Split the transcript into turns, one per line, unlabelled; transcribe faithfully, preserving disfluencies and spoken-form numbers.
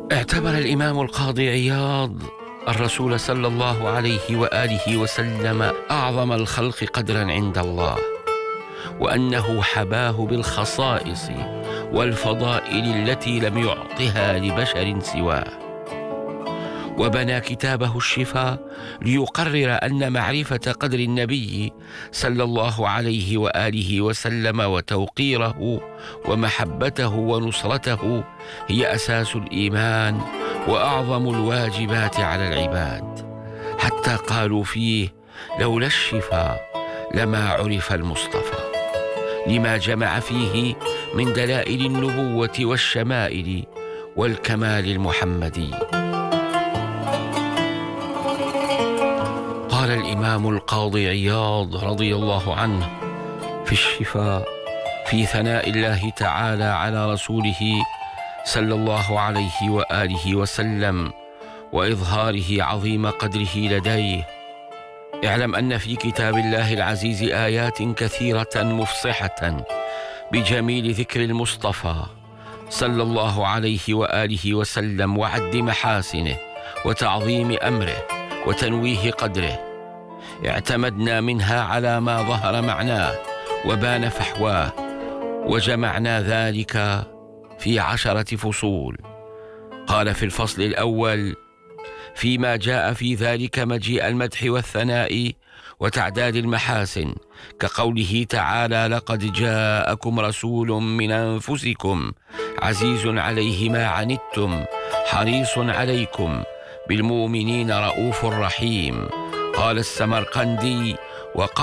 اعتبر الإمام القاضي عياض الرسول صلى الله عليه وآله وسلم أعظم الخلق قدرا عند الله، وأنه حباه بالخصائص والفضائل التي لم يعطها لبشر سواه، وبنى كتابه الشفاء ليقرر أن معرفة قدر النبي صلى الله عليه وآله وسلم وتوقيره ومحبته ونصرته هي أساس الإيمان وأعظم الواجبات على العباد، حتى قالوا فيه: لولا الشفاء لما عرف المصطفى، لما جمع فيه من دلائل النبوة والشمائل والكمال المحمدي. قال الإمام القاضي عياض رضي الله عنه في الشفاء في ثناء الله تعالى على رسوله صلى الله عليه وآله وسلم وإظهاره عظيم قدره لديه: اعلم أن في كتاب الله العزيز آيات كثيرة مفصحة بجميل ذكر المصطفى صلى الله عليه وآله وسلم وعد محاسنه وتعظيم أمره وتنويه قدره، اعتمدنا منها على ما ظهر معناه وبان فحواه، وجمعنا ذلك في عشرة فصول. قال في الفصل الأول: فيما جاء في ذلك مجيء المدح والثناء وتعداد المحاسن، كقوله تعالى: لقد جاءكم رسول من أنفسكم عزيز عليه ما عنتم حريص عليكم بالمؤمنين رؤوف رحيم. قال السمرقندي: وقال